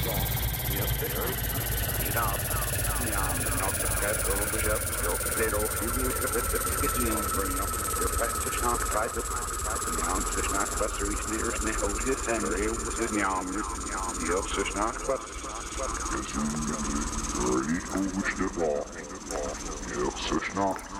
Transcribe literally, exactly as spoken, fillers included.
Yep, very. Ja, ja, nog de tijd over bezet. Heel veel over je gezien brengen. Je past de snaak kwijt. Ja, de snaak was er iets meer snel over dit en heel veel ja, ja, de snaak was. Ready over the ball. Ja, de snaak.